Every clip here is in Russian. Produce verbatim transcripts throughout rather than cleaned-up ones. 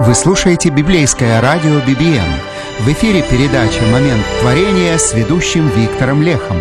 Вы слушаете библейское радио би би эн. В эфире передача «Момент творения» с ведущим Виктором Лехом.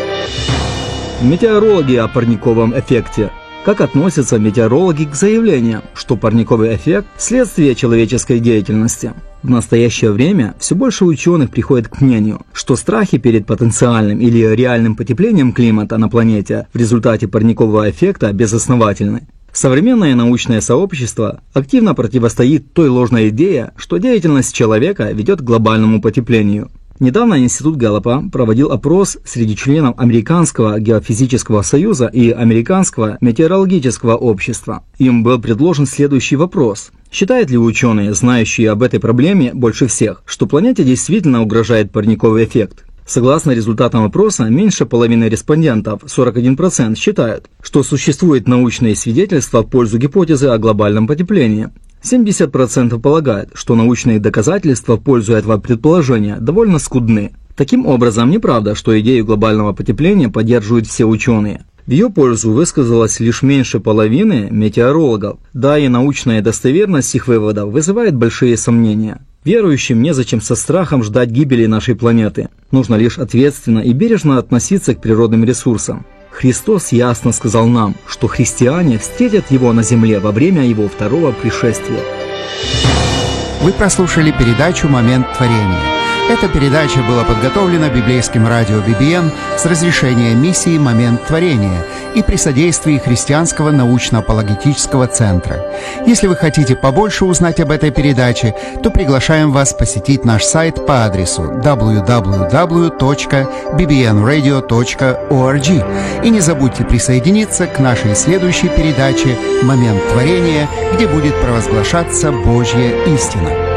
Метеорологи о парниковом эффекте. Как относятся метеорологи к заявлениям, что парниковый эффект – следствие человеческой деятельности? В настоящее время все больше ученых приходят к мнению, что страхи перед потенциальным или реальным потеплением климата на планете в результате парникового эффекта безосновательны. Современное научное сообщество активно противостоит той ложной идее, что деятельность человека ведет к глобальному потеплению. Недавно Институт Гэллопа проводил опрос среди членов Американского геофизического союза и Американского метеорологического общества. Им был предложен следующий вопрос. Считают ли ученые, знающие об этой проблеме больше всех, что планете действительно угрожает парниковый эффект? Согласно результатам опроса, меньше половины респондентов, сорок один процент, считают, что существуют научные свидетельства в пользу гипотезы о глобальном потеплении. семьдесят процентов полагают, что научные доказательства в пользу этого предположения довольно скудны. Таким образом, неправда, что идею глобального потепления поддерживают все ученые. В ее пользу высказалось лишь меньше половины метеорологов, да и научная достоверность их выводов вызывает большие сомнения. Верующим незачем со страхом ждать гибели нашей планеты. Нужно лишь ответственно и бережно относиться к природным ресурсам. Христос ясно сказал нам, что христиане встретят Его на земле во время Его второго пришествия. Вы прослушали передачу «Момент творения». Эта передача была подготовлена библейским радио би би эн с разрешения миссии «Момент творения» и при содействии Христианского научно-апологетического центра. Если вы хотите побольше узнать об этой передаче, то приглашаем вас посетить наш сайт по адресу дабл ю дабл ю дабл ю точка би би эн радио точка орг. И не забудьте присоединиться к нашей следующей передаче «Момент творения», где будет провозглашаться Божья истина.